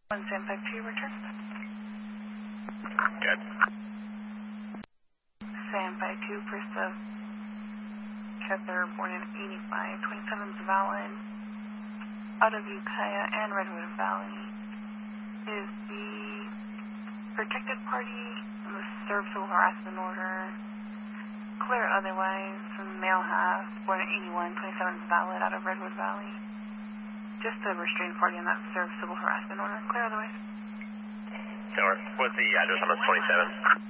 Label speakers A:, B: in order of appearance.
A: 1752, return.
B: Good.
A: Sam 52, first of Kepler, born in 85, 27's valid. Out of Ukiah and Redwood Valley. Is the protected party in the serve civil harassment order clear otherwise? From male half, born in 81, 27's valid, out of Redwood Valley. Just the restrained party in that serve civil harassment order, clear otherwise.
B: What's the address on the 27?